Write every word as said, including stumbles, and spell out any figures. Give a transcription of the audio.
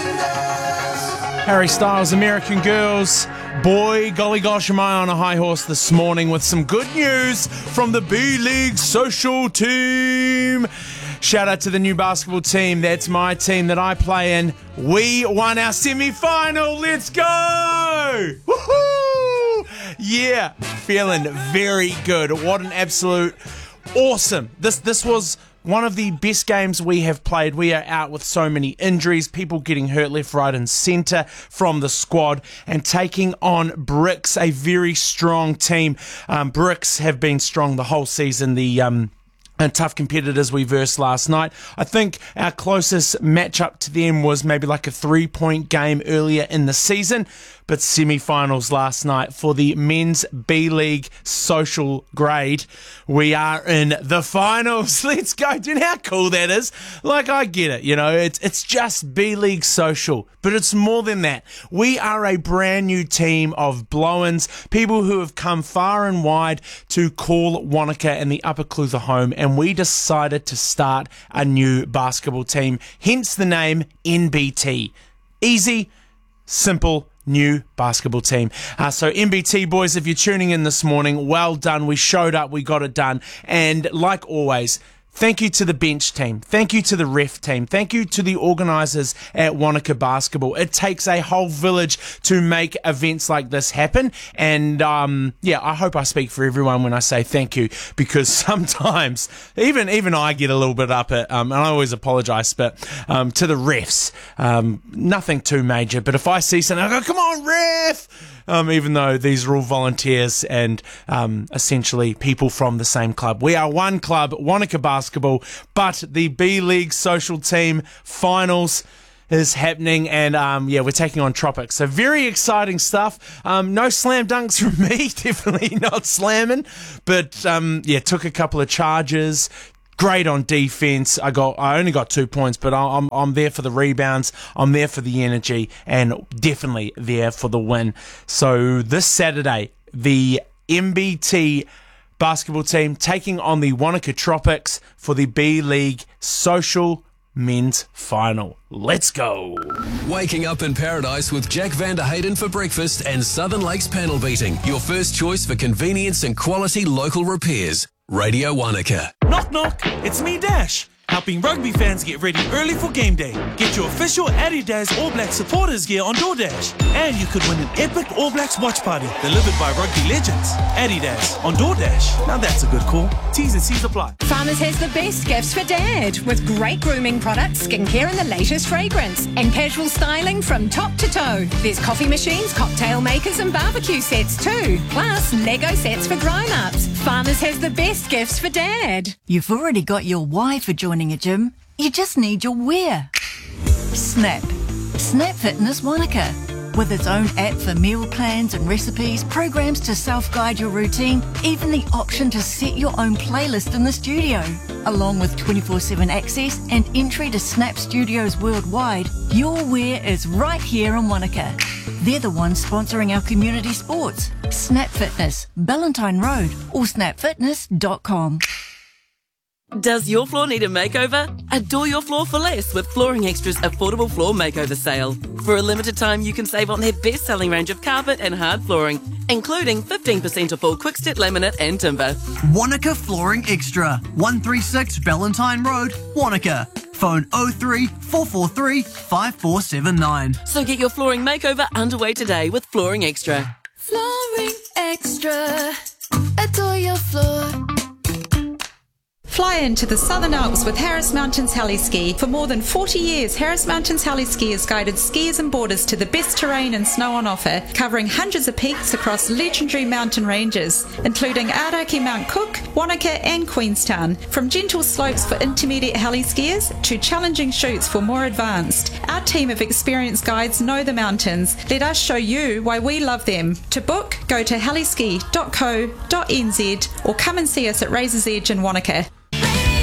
Harry Styles, American Girls. Boy, golly gosh, am I on a high horse this morning with some good news from the B-League social team. Shout out to the new basketball team. That's my team that I play in. We won our semi-final. Let's go! Woohoo! Yeah, feeling very good. What an absolute awesome. This this was one of the best games we have played. We are out with so many injuries, people getting hurt left, right and centre from the squad, and taking on Bricks, a very strong team. Um, Bricks have been strong the whole season. The um, and tough competitors we versed last night. I think our closest matchup to them was maybe like a three-point game earlier in the season, but semi-finals last night for the men's B-League social grade. We are in the finals. Let's go. Do you know how cool that is? Like, I get it, you know, it's, it's just B-League social, but it's more than that. We are a brand new team of blow-ins, people who have come far and wide to call Wanaka and the Upper Clutha home, and we decided to start a new basketball team, hence the name N B T. Easy, simple, new basketball team. Uh, so N B T boys, if you're tuning in this morning, well done. We showed up, we got it done. And like always, thank you to the bench team. Thank you to the ref team. Thank you to the organisers at Wanaka Basketball. It takes a whole village to make events like this happen. And um, yeah, I hope I speak for everyone when I say thank you, because sometimes even even I get a little bit up it, um, and I always apologise, but um, to the refs, um, nothing too major. But if I see something, I go, come on, ref! Um, even though these are all volunteers and um, essentially people from the same club. We are one club, Wanaka Basketball, but the B-League social team finals is happening, and um, yeah, we're taking on Tropics. So very exciting stuff. Um, no slam dunks from me, definitely not slamming, but um, yeah, took a couple of charges. Great on defense. I got. I only got two points, but I'm I'm there for the rebounds. I'm there for the energy, and definitely there for the win. So this Saturday, the M B T basketball team taking on the Wanaka Tropics for the B-League social men's final. Let's go. Waking up in paradise with Jack Van der Hayden for breakfast and Southern Lakes panel beating. Your first choice for convenience and quality local repairs. Radio Wanaka. Knock knock, it's me Dash, helping rugby fans get ready early for game day. Get your official Adidas All Blacks supporters gear on DoorDash, and you could win an epic All Blacks watch party delivered by rugby legends. Adidas on DoorDash. Now that's a good call. T's and C's apply. Farmers has the best gifts for Dad, with great grooming products, skincare and the latest fragrance, and casual styling from top to toe. There's coffee machines, cocktail makers and barbecue sets too, plus Lego sets for grown-ups. Farmers has the best gifts for Dad. You've already got your why for joining a gym. You just need your where. Snap. Snap Fitness Wanaka. With its own app for meal plans and recipes, programs to self-guide your routine, even the option to set your own playlist in the studio. Along with twenty-four seven access and entry to Snap Studios worldwide, your where is right here in Wanaka. They're the ones sponsoring our community sports. Snap Fitness, Ballantyne Road, or snap fitness dot com. Does your floor need a makeover? Adore your floor for less with Flooring Extra's affordable floor makeover sale. For a limited time, you can save on their best-selling range of carpet and hard flooring, including fifteen percent off all quick-step laminate and timber. Wanaka Flooring Extra, one thirty-six Ballantyne Road, Wanaka. Phone oh three, four four three, five four seven nine. So get your flooring makeover underway today with Flooring Extra. Flooring Extra. Adore your floor. Fly into the Southern Alps with Harris Mountains Heli-Ski. For more than forty years, Harris Mountains Heli-Ski has guided skiers and boarders to the best terrain and snow on offer, covering hundreds of peaks across legendary mountain ranges, including Aoraki Mount Cook, Wanaka and Queenstown. From gentle slopes for intermediate heli-skiers to challenging chutes for more advanced, our team of experienced guides know the mountains. Let us show you why we love them. To book, go to heliski dot co dot n z or come and see us at Razor's Edge in Wanaka.